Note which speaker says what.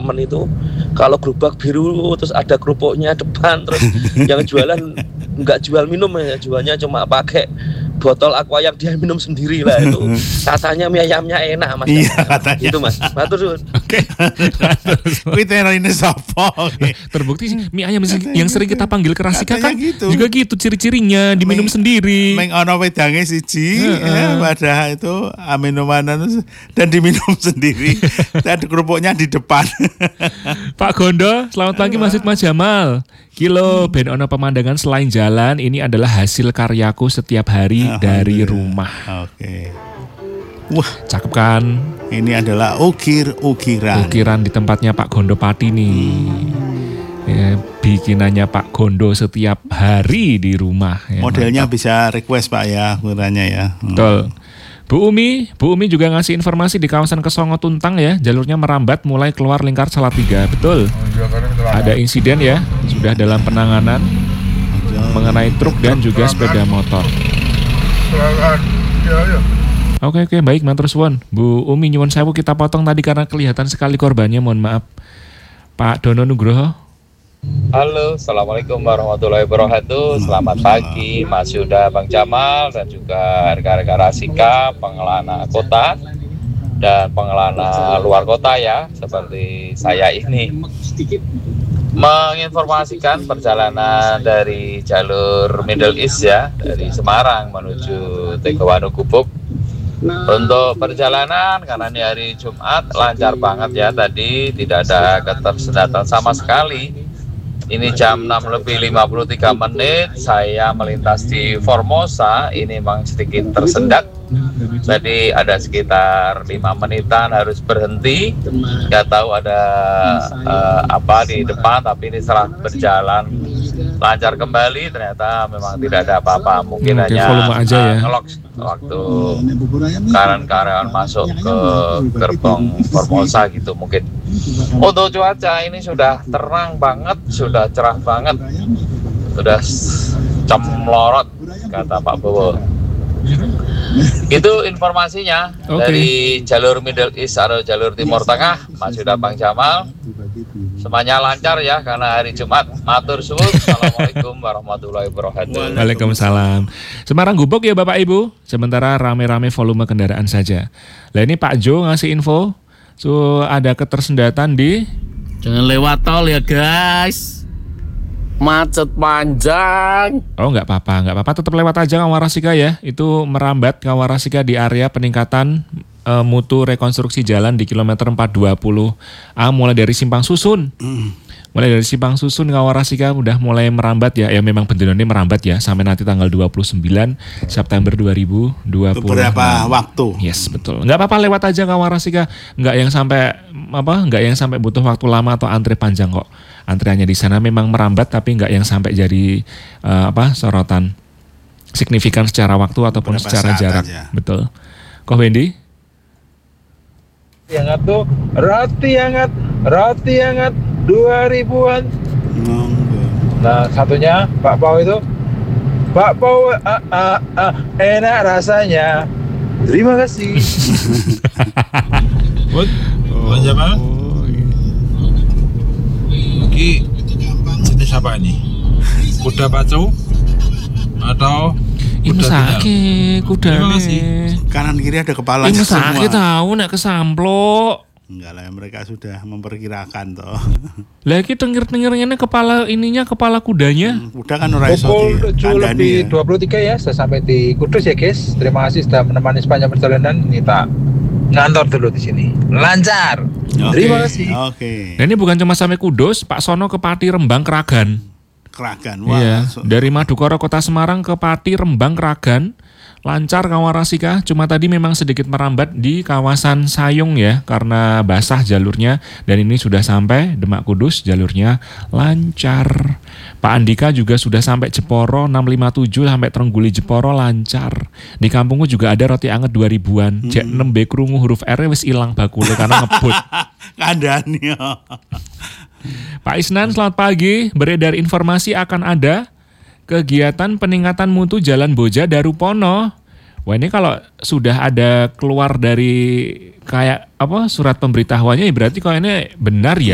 Speaker 1: temen itu kalau gerobak biru terus ada kerupuknya depan, terus yang jualan nggak jual minum ya, jualnya cuma pakai botol aqua yang dia minum sendiri lah itu. Katanya mie ayamnya enak Mas.
Speaker 2: Iya katanya.
Speaker 1: Itu Mas. Matur suwun.
Speaker 2: Oke. Kuwi terine sapa?
Speaker 3: Terbukti mie ayam yang sering kita panggil kerasika kan
Speaker 2: gitu.
Speaker 3: juga gitu ciri-cirinya, diminum sendiri.
Speaker 2: Meng ana wedange siji, ya, pada itu minuman dan diminum sendiri. Dan kerupuknya di depan.
Speaker 3: Pak Gondo, selamat pagi Mas Jamal. Kilo ben ono pemandangan selain jalan, ini adalah hasil karyaku setiap hari dari rumah.
Speaker 2: Oke. Wah,
Speaker 3: cakep kan?
Speaker 2: Ini adalah ukiran
Speaker 3: di tempatnya Pak Gondo Pati nih. Ya, bikinannya Pak Gondo setiap hari di rumah. Ya,
Speaker 2: modelnya
Speaker 3: mantap.
Speaker 2: bisa request Pak ya, ukurannya ya.
Speaker 3: Betul. Bu Umi juga ngasih informasi di kawasan Kesongo Tuntang ya, jalurnya merambat mulai keluar lingkar Salatiga. Betul. Ada insiden ya, sudah dalam penanganan mengenai truk dan juga sepeda motor. Oke, baik, matur suwun. Bu Umi nyuwun sewu kita potong tadi karena kelihatan sekali korbannya, mohon maaf. Pak Dono Nugroho.
Speaker 4: Halo, Assalamualaikum warahmatullahi wabarakatuh. Selamat pagi Mas Yuda, Bang Jamal, dan juga rekan-rekan Rasika, pengelana kota dan pengelana luar kota ya, seperti saya ini. Menginformasikan perjalanan dari jalur Middle East ya, dari Semarang menuju Tegawanu Gubuk. Untuk perjalanan karena ini hari Jumat lancar banget ya, tadi tidak ada ketersendatan sama sekali. Ini jam 6:53 saya melintas di Formosa, ini memang sedikit tersendat. Jadi ada sekitar 5 menitan harus berhenti. Nggak tahu ada apa di depan, tapi ini setelah berjalan lancar kembali, ternyata memang tidak ada apa-apa. Mungkin hanya
Speaker 3: volume aja ya.
Speaker 4: ngelok waktu karyawan masuk ke gerbong Formosa gitu mungkin. Untuk cuaca ini sudah terang banget, sudah cerah banget, sudah cemlorot kata Pak Bowo. Itu informasinya dari jalur Middle East atau jalur Timur Tengah, Mas Yuda, Bang Jamal. Semuanya lancar ya karena hari Jumat. Matur suwun. Assalamualaikum warahmatullahi wabarakatuh.
Speaker 3: Waalaikumsalam. Semarang Gubuk ya Bapak Ibu. Sementara rame-rame volume kendaraan saja. Lah ini Pak Jo ngasih info. So ada ketersendatan di.
Speaker 5: Jangan lewat tol ya guys. Macet panjang.
Speaker 3: Oh nggak apa-apa. Tetap lewat aja Kawarasika ya. Itu merambat Kawarasika di area peningkatan mutu rekonstruksi jalan di kilometer 420A mulai dari Simpang Susun. Mulai dari Simpang Susun Kawarasika udah mulai merambat ya. Ya memang beneran merambat ya sampai nanti tanggal 29 September 2020.
Speaker 2: Beberapa waktu.
Speaker 3: Yes, betul. Nggak apa-apa lewat aja Kawarasika. Nggak yang sampai butuh waktu lama atau antre panjang kok. Antriannya di sana memang merambat tapi nggak yang sampai jadi sorotan signifikan secara waktu ataupun
Speaker 2: beberapa
Speaker 3: secara jarak.
Speaker 2: Aja.
Speaker 3: Betul. Koh Wendy?
Speaker 6: Hangat tuh, roti hangat 2000-an. Nah satunya Pak Pau itu, Pak Pau enak rasanya. Terima kasih.
Speaker 7: Bang Jamal? Ini jenis apa ini? Kuda pacu atau
Speaker 3: Ini sakit kuda nih.
Speaker 2: Kanan kiri ada kepala
Speaker 3: Ini
Speaker 2: semua.
Speaker 3: sakit tahu nek kesamplok.
Speaker 2: Enggak lah, mereka sudah memperkirakan toh.
Speaker 3: Lagi tengir-tengirnya kepala kudanya.
Speaker 2: Kuda kan ora iso
Speaker 6: Pukul 7
Speaker 2: dikandani
Speaker 6: lebih
Speaker 2: ya.
Speaker 6: 23 ya, saya sampai di Kudus ya guys. Terima kasih sudah menemani sepanjang perjalanan. Ini tak ngantor dulu di sini. Lancar. Terima kasih.
Speaker 2: Oke.
Speaker 3: Nah ini bukan cuma sampai Kudus, Pak Sono ke Pati, Rembang, Kragan.
Speaker 2: Wah.
Speaker 3: Iya, dari Madukoro Kota Semarang ke Pati, Rembang, Kragan. Lancar Kawarasika, cuma tadi memang sedikit merambat di kawasan Sayung ya, karena basah jalurnya. Dan ini sudah sampai Demak Kudus, jalurnya lancar. Pak Andika juga sudah sampai Jeporo 657 sampai Trengguli Jeporo lancar. Di kampungku juga ada roti anget 2000-an. Cek 6B krungu huruf R wis ilang bakule karena ngebut.
Speaker 2: Kandani.
Speaker 3: Pak Isnan, selamat pagi. Beredar informasi akan ada kegiatan peningkatan mutu Jalan Boja Darupono. Wah ini kalau sudah ada keluar dari kayak surat pemberitahuannya berarti kalau ini benar ya.